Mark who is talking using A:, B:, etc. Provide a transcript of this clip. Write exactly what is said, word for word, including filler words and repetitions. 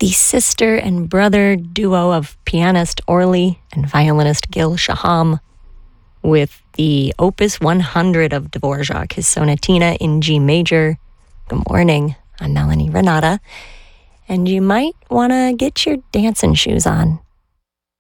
A: the sister and brother duo of pianist Orly and violinist Gil Shaham, with the Opus one hundred of Dvorak, his Sonatina in G major. Good morning. I'm Melanie Renata, and you might want to get your dancing shoes on.